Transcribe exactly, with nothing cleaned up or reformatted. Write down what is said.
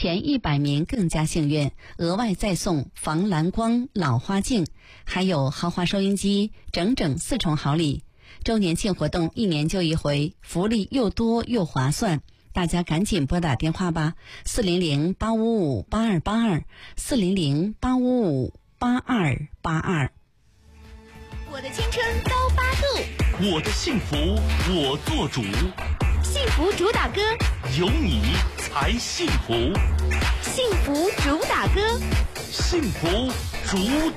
前一百名更加幸运，额外再送防蓝光老花镜，还有豪华收音机，整整四重好礼。周年庆活动一年就一回，福利又多又划算，大家赶紧拨打电话吧，四零零八五五八二八二，四零零八五五八二八二。 我的青春高八度， 我的幸福我做主， 幸福主打歌， 有你才幸福， 幸福主打歌， 幸福主